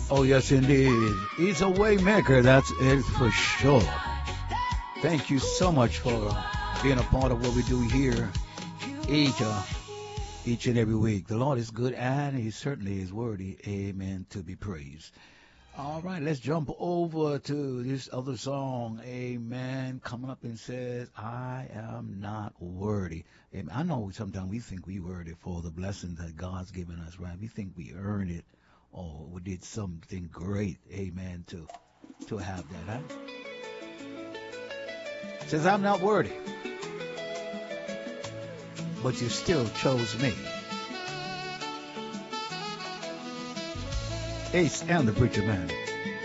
Oh, yes, indeed. He's a way maker, that's it for sure. Thank you so much for being a part of what we do here each, uh, each and every week. The Lord is good and He certainly is worthy, amen, to be praised. All right, let's jump over to this other song, amen. Coming up and says, I am not worthy. Amen. I know sometimes we think we worthy for the blessings that God's given us, right? We think we earned it or we did something great, amen, to have that, huh? Says, I'm not worthy, but you still chose me. Ace and the Preacher Man.